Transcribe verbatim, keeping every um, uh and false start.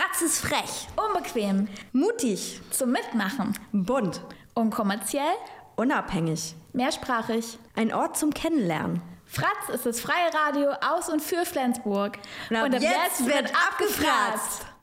Fratz ist frech, Unbequem, mutig, zum Mitmachen, bunt, unkommerziell, unabhängig, mehrsprachig. ein Ort zum Kennenlernen. Fratz ist das freie Radio aus und für Flensburg. Und ab, und ab jetzt, jetzt wird abgefratzt.